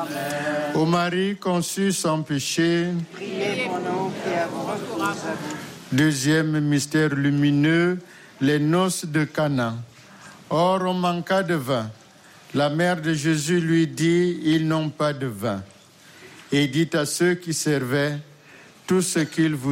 Ô Marie conçue sans péché, Priez pour nous qui avons recours à vous. deuxième mystère lumineux, les noces de Cana. Or, on manqua de vin. La mère de Jésus lui dit, ils n'ont pas de vin. Et dit à ceux qui servaient, tout ce qu'il vous